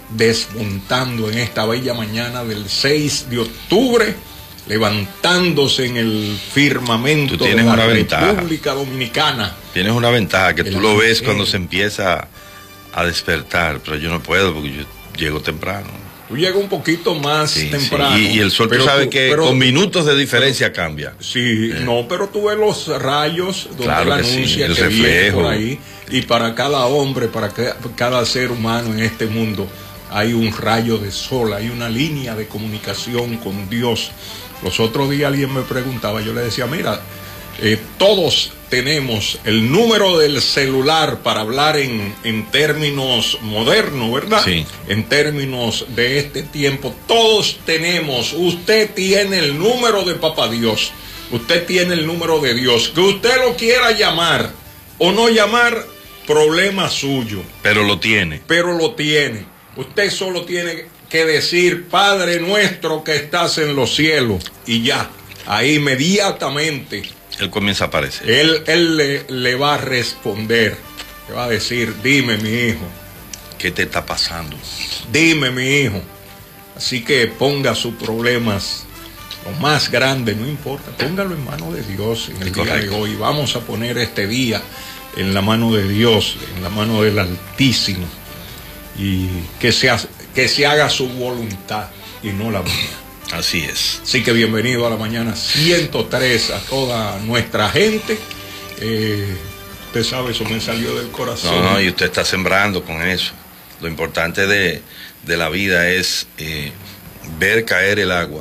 desmontando en esta bella mañana del 6 de octubre, levantándose en el firmamento de la República Dominicana. Tienes una ventaja, que tú lo ves cuando se empieza a despertar, pero yo no puedo porque yo llego temprano. Tú llegas un poquito más temprano. Sí. Y el sol, tú sabes que con minutos de diferencia cambia. Sí, no, pero tú ves los rayos donde claro él anuncia el que reflejo viene por ahí. Y para cada hombre, para cada ser humano en este mundo, hay un rayo de sol, hay una línea de comunicación con Dios. Los otros días alguien me preguntaba, yo le decía, mira, todos tenemos el número del celular para hablar en términos modernos, ¿verdad? Sí. En términos de este tiempo, todos tenemos. Usted tiene el número de Papá Dios, usted tiene el número de Dios. Que usted lo quiera llamar o no llamar, problema suyo. Pero lo tiene. Pero lo tiene. Usted solo tiene que decir, Padre nuestro que estás en los cielos, y ya, ahí inmediatamente él comienza a aparecer. Él le va a responder, le va a decir, dime mi hijo. ¿Qué te está pasando? Dime mi hijo. Así que ponga sus problemas, lo más grande, no importa, póngalo en manos de Dios en el día de hoy. Vamos a poner este día en la mano de Dios, en la mano del Altísimo, y que se haga su voluntad y no la mía. Así es. Así que bienvenido a la mañana 103 a toda nuestra gente. Usted sabe, eso me salió del corazón. No, y usted está sembrando con eso. Lo importante de la vida es ver caer el agua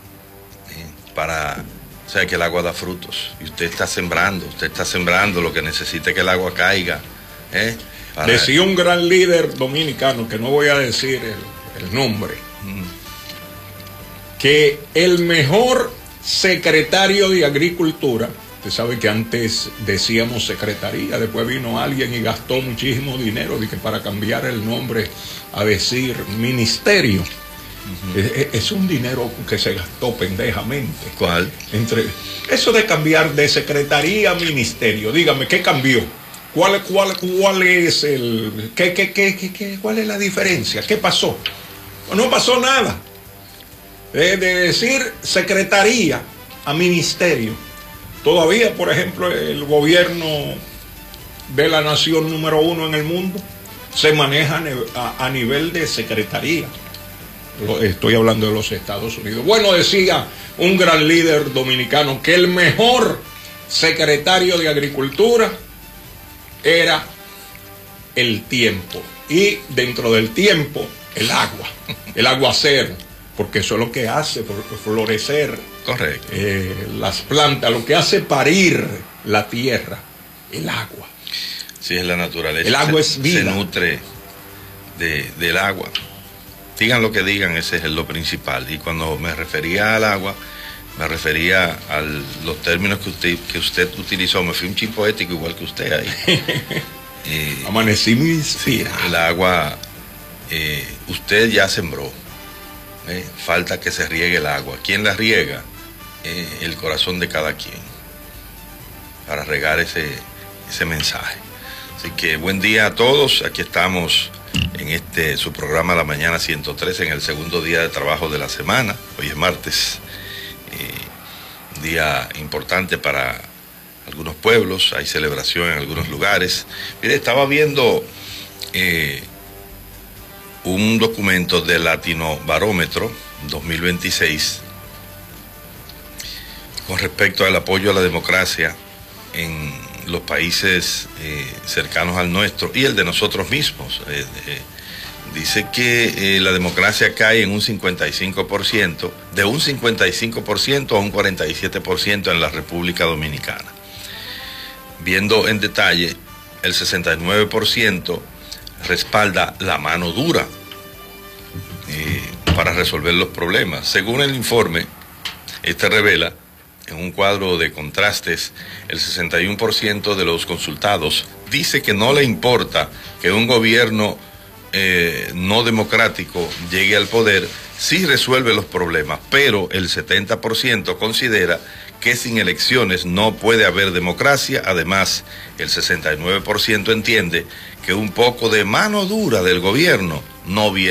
o sea, que el agua da frutos. Y usted está sembrando lo que necesita, que el agua caiga. Decía un gran líder dominicano, que no voy a decir el nombre, que el mejor secretario de Agricultura, usted sabe que antes decíamos secretaría, después vino alguien y gastó muchísimo dinero para cambiar el nombre a decir ministerio. Es un dinero que se gastó pendejamente. ¿Cuál? Eso de cambiar de secretaría a ministerio, dígame, ¿qué cambió? ¿Cuál es cuál es la diferencia? ¿Qué pasó? No pasó nada. De decir secretaría a ministerio. Todavía, por ejemplo, el gobierno de la nación número 1 en el mundo se maneja a nivel de secretaría. Estoy hablando de los Estados Unidos. Bueno, decía un gran líder dominicano que el mejor secretario de Agricultura era el tiempo, y dentro del tiempo el agua, el aguacero, porque eso es lo que hace florecer las plantas, lo que hace parir la tierra, el agua. Sí, es la naturaleza. El agua es vida. Se nutre del agua. Digan lo que digan, ese es lo principal. Y cuando me refería al agua, me refería a los términos que usted utilizó. Me fui un chin poético igual que usted ahí. Amanecí muy inspirado. Sí, el agua, usted ya sembró. Falta que se riegue el agua. ¿Quién la riega? El corazón de cada quien, para regar ese mensaje. Así que buen día a todos. Aquí estamos en su programa La Mañana 103, en el segundo día de trabajo de la semana. Hoy es martes, un día importante para algunos pueblos, hay celebración en algunos lugares. Mire, estaba viendo un documento del Latino Barómetro 2026 con respecto al apoyo a la democracia en los países cercanos al nuestro y el de nosotros mismos. Dice que la democracia cae en un 55%, de un 55% a un 47% en la República Dominicana. Viendo en detalle, el 69% respalda la mano dura para resolver los problemas. Según el informe, revela, en un cuadro de contrastes, el 61% de los consultados dice que no le importa que un gobierno no democrático llegue al poder si resuelve los problemas, pero el 70% considera que sin elecciones no puede haber democracia. Además, el 69% entiende que un poco de mano dura del gobierno no viene